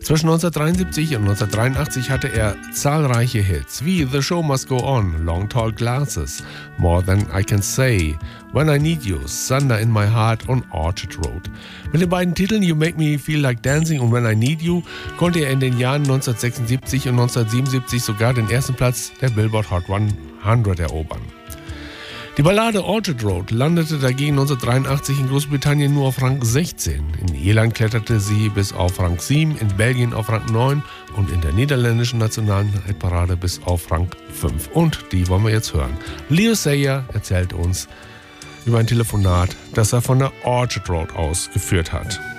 Zwischen 1973 und 1983 hatte er zahlreiche Hits wie The Show Must Go On, Long Tall Glasses, More Than I Can Say, When I Need You, Thunder in My Heart und Orchard Road. Mit den beiden Titeln You Make Me Feel Like Dancing und When I Need You konnte er in den Jahren 1976 und 1977 sogar den ersten Platz der Billboard Hot 100 erobern. Die Ballade Orchard Road landete dagegen 1983 in Großbritannien nur auf Rang 16. In Irland kletterte sie bis auf Rang 7, in Belgien auf Rang 9 und in der niederländischen nationalen Hitparade bis auf Rang 5. Und die wollen wir jetzt hören. Leo Sayer erzählt uns über ein Telefonat, das er von der Orchard Road aus geführt hat.